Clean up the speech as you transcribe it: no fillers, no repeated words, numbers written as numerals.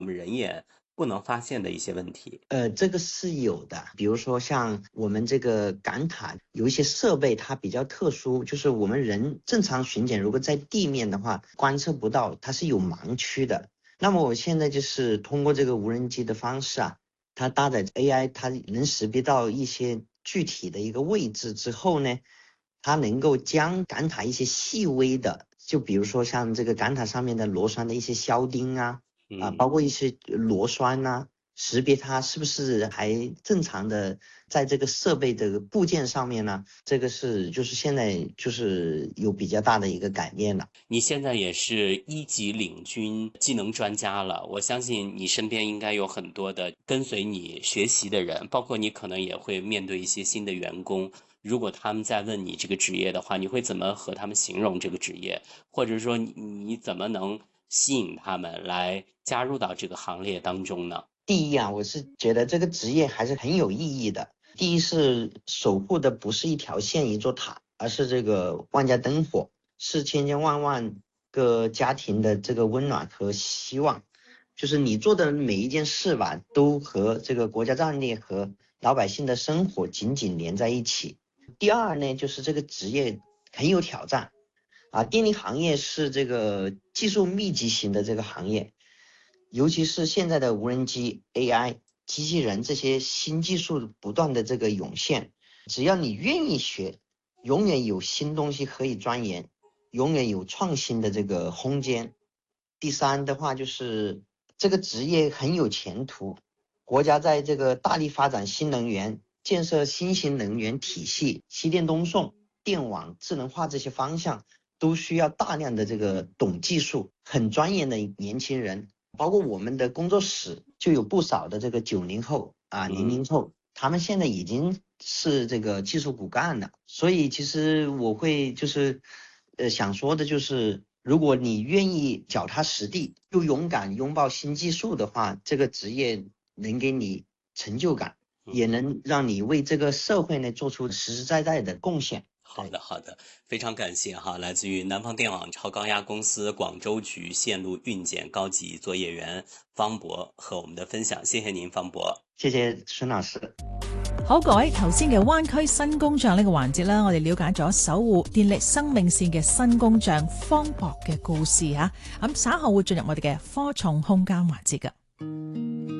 我们人眼不能发现的一些问题？ 这个是有的，比如说像我们这个赶塔有一些设备它比较特殊，就是我们人正常巡检如果在地面的话观测不到，它是有盲区的。那么我现在就是通过这个无人机的方式啊，它搭载 AI，它能识别到一些具体的一个位置之后呢，它能够将赶塔一些细微的，就比如说像这个赶塔上面的螺栓的一些销钉包括一些螺栓识别它是不是还正常的在这个设备的部件上面呢？这个就是现在就是有比较大的一个改变了。 你现在也是一级领军技能专家了，我相信你身边应该有很多的跟随你学习的人，包括你可能也会面对一些新的员工。如果他们在问你这个职业的话，你会怎么和他们形容这个职业？或者说你怎么能吸引他们来加入到这个行列当中呢？ 第一我是觉得这个职业还是很有意义的。第一是守护的不是一条线一座塔，而是这个万家灯火，是千千万万个家庭的这个温暖和希望。就是你做的每一件事吧，都和这个国家战略和老百姓的生活紧紧连在一起。第二呢，就是这个职业很有挑战电力行业是这个技术密集型的这个行业，尤其是现在的无人机、AI、机器人这些新技术不断的这个涌现，只要你愿意学，永远有新东西可以钻研，永远有创新的这个空间。第三的话就是这个职业很有前途，国家在这个大力发展新能源、建设新型能源体系、西电东送、电网、智能化这些方向，都需要大量的这个懂技术、很专业的年轻人。包括我们的工作室就有不少的这个90后00后，他们现在已经是这个技术骨干了。所以其实我会就是想说的就是，如果你愿意脚踏实地又勇敢拥抱新技术的话，这个职业能给你成就感，也能让你为这个社会呢做出实实在在的贡献。 好的，好的，非常感谢哈，来自于南方电网超高压公司广州局线路运检高级作業員方博和我們的分享，謝謝您，方博。 謝謝孫老師。 好，各位，頭先嘅灣區新工匠呢個環節啦，我哋了解咗守護電力生命線嘅新工匠方博嘅故事嚇。咁稍後會進入我哋嘅科創空間環節㗎。